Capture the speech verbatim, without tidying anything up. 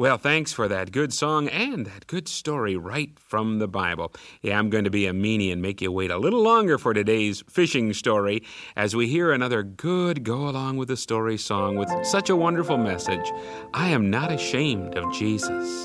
Well, thanks for that good song and that good story right from the Bible. Yeah, I'm going to be a meanie and make you wait a little longer for today's fishing story as we hear another good go along with the story song with such a wonderful message. I am not ashamed of Jesus.